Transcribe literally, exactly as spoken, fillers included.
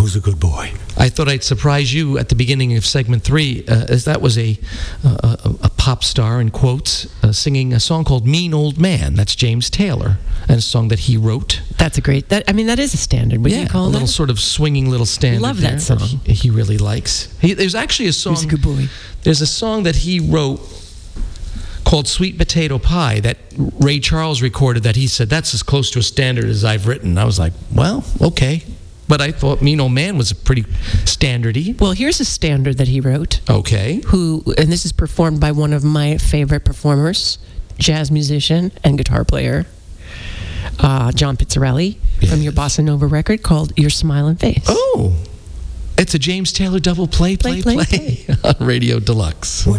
who's a good boy. I thought I'd surprise you at the beginning of segment three, uh, as that was a, uh, a a pop star in quotes uh, singing a song called "Mean Old Man." That's James Taylor, and a song that he wrote. That's a great. That I mean, that is a standard. Would yeah, you call a that? little sort of swinging little standard. Love that there song. He, he really likes. He, there's actually a song. He's a good boy. There's a song that he wrote called "Sweet Potato Pie" that Ray Charles recorded. That he said that's as close to a standard as I've written. I was like, well, okay. But I thought "Mean Old Man" was a pretty standardy. Well, here's a standard that he wrote. Okay. Who, and this is performed by one of my favorite performers, jazz musician and guitar player, uh, John Pizzarelli, Yes. from your Bossa Nova record called "Your Smiling Face." Oh, it's a James Taylor double play, play, Play, play, play, on Radio Deluxe.